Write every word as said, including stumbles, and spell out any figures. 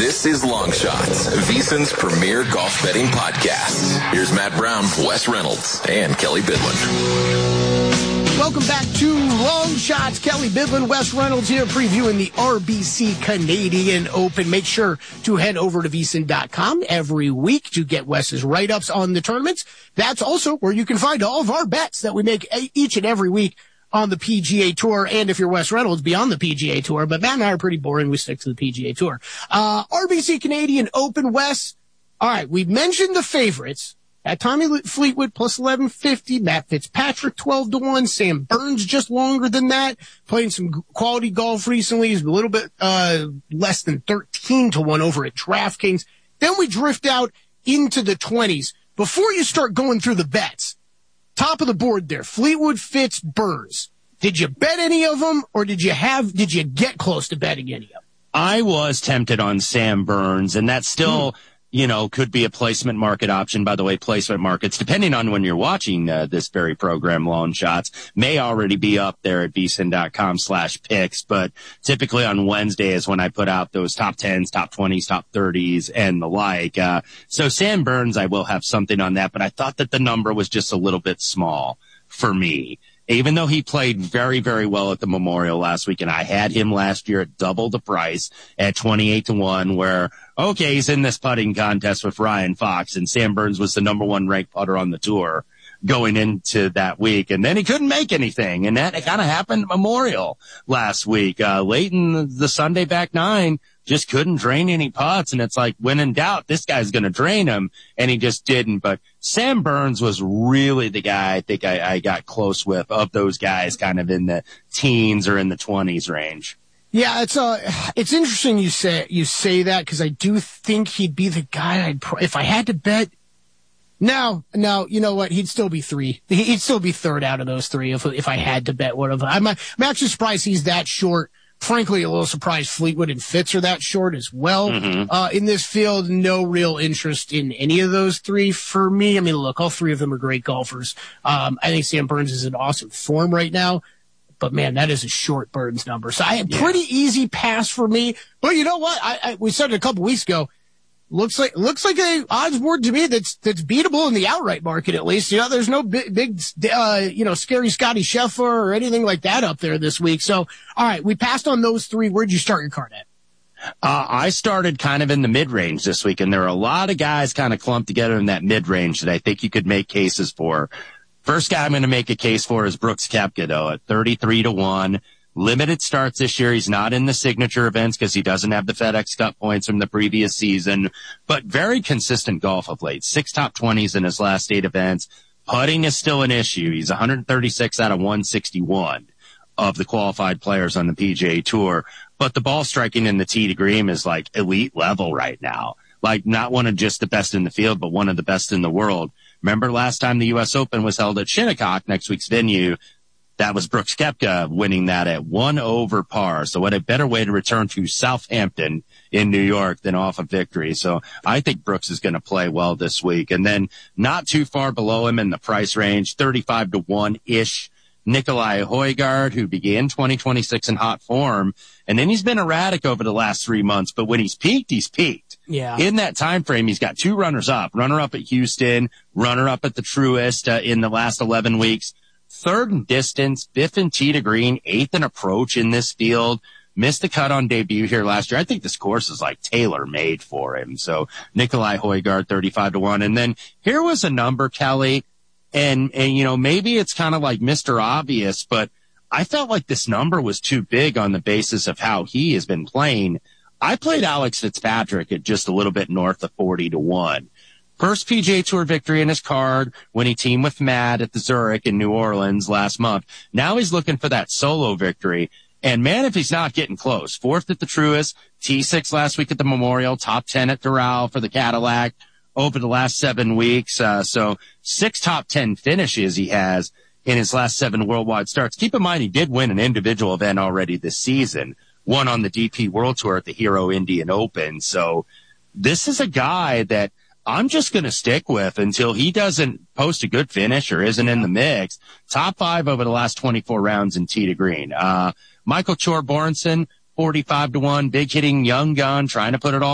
This is Long Shots, VSiN's premier golf betting podcast. Here's Matt Brown, Wes Reynolds, and Kelly Bidlin. Welcome back to Long Shots. Kelly Bidlin, Wes Reynolds here, previewing the R B C Canadian Open. Make sure to head over to V S I N dot com every week to get Wes's write-ups on the tournaments. That's also where you can find all of our bets that we make each and every week on the P G A Tour, and if you're Wes Reynolds, beyond the P G A Tour. But Matt and I are pretty boring. We stick to the P G A Tour. Uh, R B C Canadian Open, Wes. All right, we've mentioned the favorites. At Tommy Fleetwood, plus eleven fifty. Matt Fitzpatrick, twelve to one. Sam Burns, just longer than that. Playing some quality golf recently. He's a little bit uh less than thirteen to one over at DraftKings. Then we drift out into the twenties. Before you start going through the bets, top of the board there, Fleetwood, Fitz, Burns. Did you bet any of them, or did you have, did you get close to betting any of them? I was tempted on Sam Burns, and that's still, hmm. you know, could be a placement market option. By the way, placement markets, depending on when you're watching uh, this very program, Long Shots, may already be up there at V S I N dot com slash picks. But typically on Wednesday is when I put out those top tens, top twenties, top thirties, and the like. Uh, so Sam Burns, I will have something on that, but I thought that the number was just a little bit small for me. Even though he played very, very well at the Memorial last week, and I had him last year at double the price at twenty-eight to one, where, okay, he's in this putting contest with Ryan Fox, and Sam Burns was the number one ranked putter on the tour going into that week, and then he couldn't make anything, and that kind of happened at Memorial last week. Uh, late in the Sunday back nine, just couldn't drain any putts, and it's like, when in doubt, this guy's going to drain him, and he just didn't. But Sam Burns was really the guy I think I, I got close with of those guys kind of in the teens or in the twenties range. Yeah, it's uh, it's interesting you say you say that, because I do think he'd be the guy I'd pro- if I had to bet. No, no, you know what? He'd still be three. He'd still be third out of those three if if I had to bet one of them. I'm, I'm actually surprised he's that short. Frankly, a little surprised Fleetwood and Fitz are that short as well. Mm-hmm. Uh, in this field, no real interest in any of those three for me. I mean, look, all three of them are great golfers. Um, I think Sam Burns is in awesome form right now. But, man, that is a short Burns number. So I had yeah. pretty easy pass for me. But you know what? I, I we said it a couple weeks ago. Looks like looks like a odds board to me that's that's beatable in the outright market, at least. You know, there's no big, big uh, you know, scary Scotty Scheffler or anything like that up there this week. So, all right, we passed on those three. Where'd you start your card at? Uh, I started kind of in the mid-range this week, and there are a lot of guys kind of clumped together in that mid-range that I think you could make cases for. First guy I'm going to make a case for is Brooks Koepka, though, at thirty-three to one. Limited starts this year. He's not in the signature events because he doesn't have the FedEx Cup points from the previous season, but very consistent golf of late. Six top twenties in his last eight events. Putting is still an issue. He's one hundred thirty-six out of one sixty-one of the qualified players on the P G A Tour. But the ball striking in the tee to green is like elite level right now. Like not one of just the best in the field, but one of the best in the world. Remember last time the U S Open was held at Shinnecock, next week's venue? That was Brooks Koepka winning that at one over par. So what a better way to return to Southampton in New York than off a victory. So I think Brooks is going to play well this week. And then not too far below him in the price range, thirty-five to one-ish, Nicolai Højgaard, who began twenty twenty-six in hot form. And then he's been erratic over the last three months. But when he's peaked, he's peaked. Yeah. In that time frame, he's got two runners up, runner up at Houston, runner up at the Truist uh, in the last eleven weeks. Third in distance, fifth in tee to green, eighth in approach in this field. Missed the cut on debut here last year. I think this course is like tailor-made for him. So Nicolai Højgaard, thirty-five to one. And then here was a number, Kelly, and, and you know, maybe it's kind of like Mister Obvious, but I felt like this number was too big on the basis of how he has been playing. I played Alex Fitzpatrick at just a little bit north of forty to one. First P G A Tour victory in his card when he teamed with Matt at the Zurich in New Orleans last month. Now he's looking for that solo victory. And man, if he's not getting close. Fourth at the Truist, T six last week at the Memorial, top ten at Doral for the Cadillac over the last seven weeks. Uh, so six top ten finishes he has in his last seven worldwide starts. Keep in mind, he did win an individual event already this season, one on the D P World Tour at the Hero Indian Open. So this is a guy that I'm just going to stick with until he doesn't post a good finish or isn't in the mix. Top five over the last twenty-four rounds in tee to green. Uh, Michael Chor Borenson, forty-five to one, big hitting young gun, trying to put it all